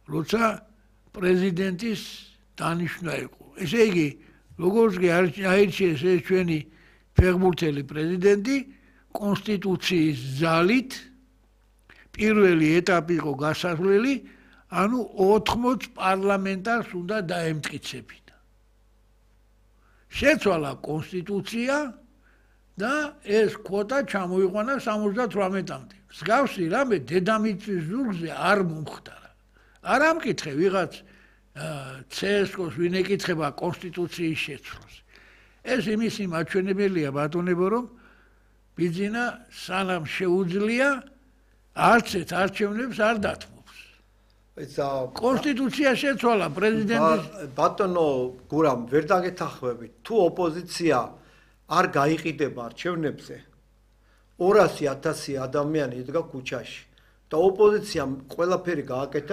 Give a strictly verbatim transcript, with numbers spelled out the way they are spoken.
როცა პრეზიდენტის დანიშვნა იყო. ესე იგი, როგორც კი აირჩიეს ეს ჩვენი ფეხბურთელი პრეზიდენტი, კონსტიტუციის ძალით პირველი ეტაპი იყო გასასვლელი, ანუ ოთხმოც პარლამენტარს უნდა დაემტკიცებინა. შეცვალა კონსტიტუცია და ეს კვოტა ჩამოიყვანა სამოცდათვრამეტამდე. მსგავსი რამე დედამიწის ზურგზე არ მომხდარა. არ ამკითხე ვიღაც ცესკოს ვინ ეკითხება კონსტიტუციის შეცვლას. ეს იმისი მაჩვენებელია ბატონებო, რომ ბიძინა სანამ შეუძლია არც ერთ არჩევნებს არ დათმობს. კონსტიტუცია შეცვალა პრეზიდენტის ბატონო გურამ ვერ დაგეთანხმებით თუ ოპოზიცია არ გაიყიდება არჩევნებზე ორასი ათასი ადამიანი იდგა ქუჩაში და ოპოზიციამ ყველაფერი გააკეთა